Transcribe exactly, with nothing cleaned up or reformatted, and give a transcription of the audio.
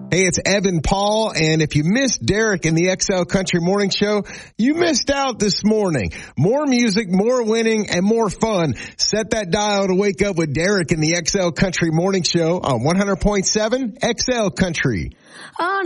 Hey, it's Evan Paul, and if you missed Derek in the X L Country Morning Show, you missed out this morning. More music, more winning, and more fun. Set that dial to wake up with Derek in the X L Country Morning Show on one hundred point seven X L Country. On